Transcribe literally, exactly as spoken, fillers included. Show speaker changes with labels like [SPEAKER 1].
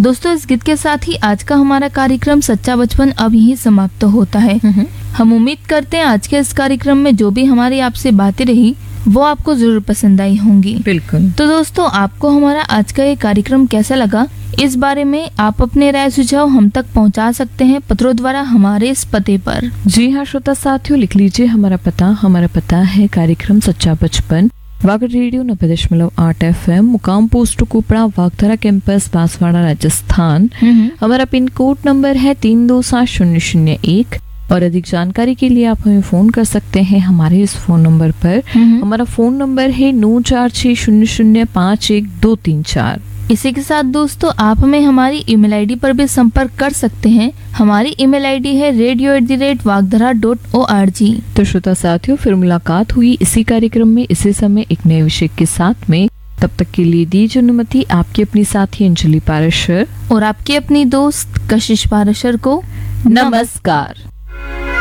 [SPEAKER 1] दोस्तों, इस गीत के साथ ही आज का हमारा कार्यक्रम सच्चा बचपन अब यहीं समाप्त होता है। हम उम्मीद करते हैं आज के इस कार्यक्रम में जो भी हमारी आपसे बातें रही वो आपको जरूर पसंद आई होंगी।
[SPEAKER 2] बिल्कुल।
[SPEAKER 1] तो दोस्तों, आपको हमारा आज का ये कार्यक्रम कैसा लगा, इस बारे में आप अपने राय सुझाव हम तक पहुंचा सकते हैं पत्रों द्वारा हमारे इस पते पर।
[SPEAKER 2] जी हाँ श्रोता साथियों, लिख लीजिए हमारा पता। हमारा पता है कार्यक्रम सच्चा बचपन, वागड़ रेडियो नब्बे दशमलव आठ एफ एम, मुकाम पोस्ट कुपड़ा, वागधरा कैंपस, बांसवाड़ा, राजस्थान। हमारा पिन कोड नंबर है तीन दो सात शून्य शून्य एक। और अधिक जानकारी के लिए आप हमें फोन कर सकते हैं हमारे इस फोन नंबर पर। हमारा फोन नंबर है नौ चार छह शून्य शून्य पाँच एक दो तीन चार।
[SPEAKER 1] इसी के साथ दोस्तों, आप हमें हमारी ईमेल आईडी पर भी संपर्क कर सकते हैं। हमारी ईमेल आईडी है radio at the rate वागधरा dot O R G.
[SPEAKER 2] तो श्रोता साथियों, फिर मुलाकात हुई इसी कार्यक्रम में इसी समय एक नए विषय के साथ में। तब तक के लिए दीजिए अनुमति आपकी अपनी साथी अंजलि पाराशर
[SPEAKER 1] और आपकी अपनी दोस्त कशिश पाराशर को।
[SPEAKER 2] नमस्कार।